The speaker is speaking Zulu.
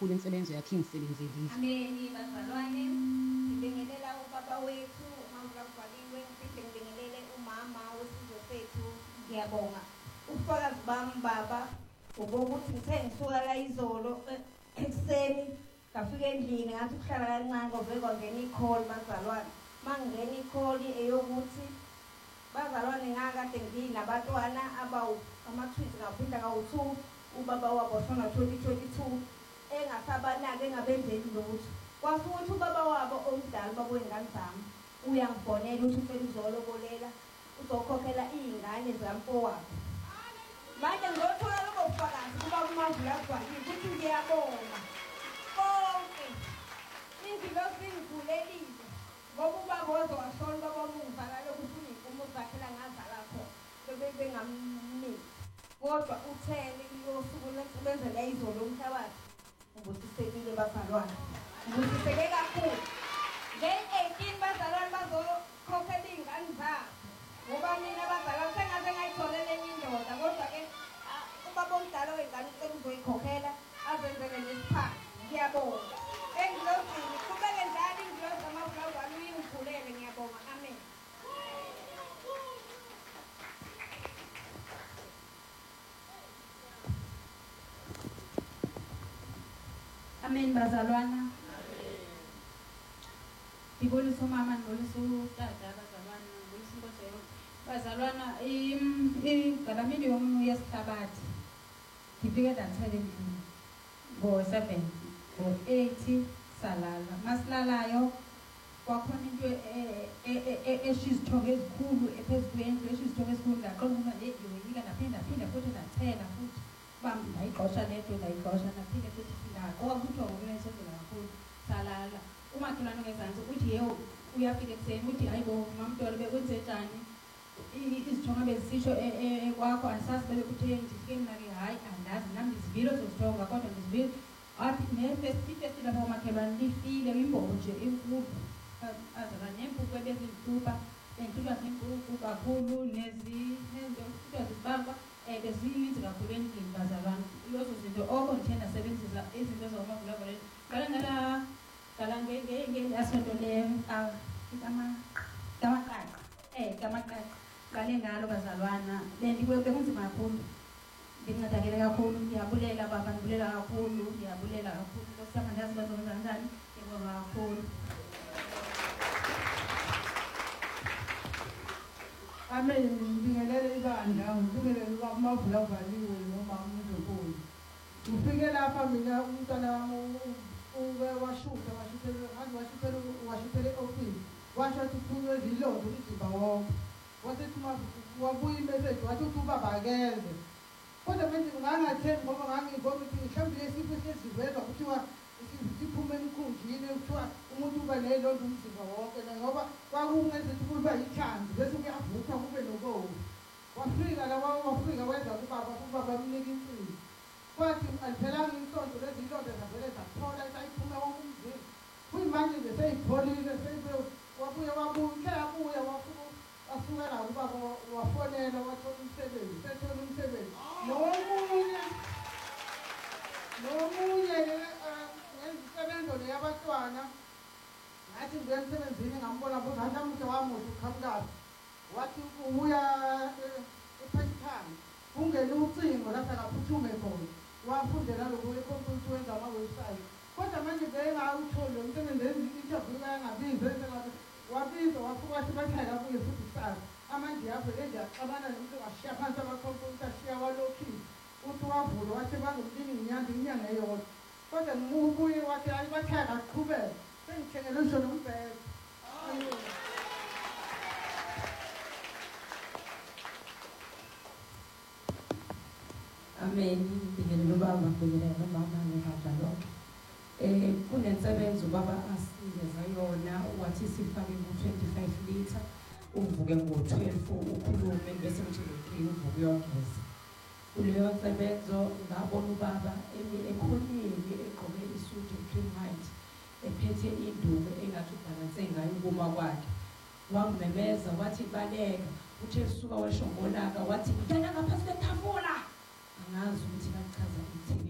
kakhulu imisebenzi yakhe ingisebenzelile. Ameni bazalwane, ngibingelela ubaba wethu uMawulakuvaliwe, ngibingelele umama wesizwe sethu. Ngiyabonga ubufakazi bami baba ukuthi ngithe ngisuka la izolo ekuseni ngafika endlini ngathi kuhlala kancane ngoba kwangena i-call bazalwane. Mangena i-call eyokuthi bazalwane ngakade nginabantwana ama-twins ngaphinda ngawu-2 ubaba wabo washona 2022 engasabanaki engabenzeli lutho. Kwasuka ukuthi ubaba wabo omdala ubaba wengane zami uyangibonela ukuthi ucela uzolobolela uzokhokhela iy'ngane zikamfowabo. Manje ngizothola lobo bufakazi kubaba uMawulakuvaliwe ukuthi ngiyabonga konke ingilosi ingivulelile ngoba ubaba waze washona ubaba wamuva kaloku ufuna iy'nkomo zakhe la ngazala khona bengamniki. Kodwa uthele yosuku lesebenzela izolo umhlabathi ubusisekile bazalwane, ubusiseke kakhulu. Nge-18 bazalwane bazokhokhela iy'ngane zabo ngoba mina bazalwane sengaze ngayitholele enye indoda, kodwa-ke ubaba omdala wengane ucela uzoyikhokhela azenzele nesiphandla. Ngiyabonga engilozini kubeke njalo ingilozi kaMawulakuvaliwe uyingivulele. Ngiyabonga. Amen. Amen bazalwana. Ngibonisa umama, ngibonisa utata bazalwana, ngibonisa inkosi yonke. Bazalwana igalamini yesihlabathi ngifike ndathela endlini ngo-7 ngo-8 salala. Masilalayo kwakhona into eshizithongo ezikhulu phezu kwendlu, eshizithongo ezikhulu ngaqonda ukuba ngiyoyika naphinda futhi ndathela futhi ndayigqosha lento ndayigqosha naphinde futhi ndaqoka futhi ngokunesenzela kakhulu salala. Umakhelwane ngezansi uthi yewo uyafika ekuseni uthi hayi bo mamntolo bekwenzenjani izithongo bezisisho kwakho asazi bebe kutheni. Ndifike mina-ke hayi andazi nami ndizivile zozithonga kodwa ndizivile athi ifesti lapha umakhelwane lifile imbobo nje enkulu azala nempuphu ebeziliphupa bengithuthwa zimpuphu kakhulu nezinto zibamba bezininzi kakhulu endlini bazalwane. Lezo zinto oko ndithe ndasebenzisa izinto zaMawulakuvaliwe ngala ngeasonto kamaqaqa qale ngalo bazalwana. Bekunzima kakhulu, ndincedakele kakhulu. Ndiyabulela baba, ndibulela kakhulu, ndiyabulela kakhulu. Nkosi yami andazi bazokwenza kanjani, ngiyabonga kakhulu. Amen. Ngibingelele ibandla, ngibingelele ubaba uMawulakuvaliwe nomama uNdlunkulu. Ngifike lapha mina umntwana washuthele ofisi washo ukuthi uphunywe zilondo umzimba wonke. Wasethi wabuya imeseji wathi ukuthi ubaba akeze. Kodwa manje ngangathembi ngoba ngangibona ukuthi mhlawumbe lesifo sesivezwa kuthiwa siphume emkhunjini kuthiwa umuntu uba nelondo umzimba wonke, ngoba kwakungezethi kuba yithanzi bese kuyavuthwa kube nobovu. Wafika la wafika wenza ubaba amnika insini. Kwathi aliphelanga isonto lezi ilonda zavele zaphola esayiphuma wonke umzimba. Kuyimanje nje seyipholile wabuya wasuka la ubaba wafonela wathola umsebenzi, sethola umsebenzi. Nomunye ngenzisebenzo leyabantwana ngathi ngibuya emsebenzini ngambona mbuza ngathi namuhla wamuhle uqhamukaphi. Wathi ubuya ePenttown ungene ucingo lapha akaphuthume khona. Wafundela lokho ekhompyutha wenza ama-website. Kodwa manje ngengawutholi lo msebenzi i-interview yangabiza wabiza wafuka wathi bathayela abuye futhi kusasa. Amanje avele nje axabana nomuntu washiya phansi amakhompyutha ashiya walokhile. Uthi wavula wathi bazomlina inyanga eyodwa. Kodwa ngubuye wathi hayi bathayela aqhubeke. Sengithengele ngisho nombhede. Amen. Ngibingelela ubaba, ngibingelela nomama nebandla lonke. Kunensebenzo ubaba asinikeza yona wathi sifake ku-25 litha uvuke ngo-12 ukhulume bese mthini uvuke uyongeza. Kuleyo nsebenzo ngabona ubaba ekhoneni egqoke isudu cream white ephethe induku engathi ubhalanse ngayo ukuma kwakhe. Wangimemeza wathi baleka uthe suka weshongolaka wathi ngena ngaphansi kwetafula. Angazi ukuthi bachaza ithini.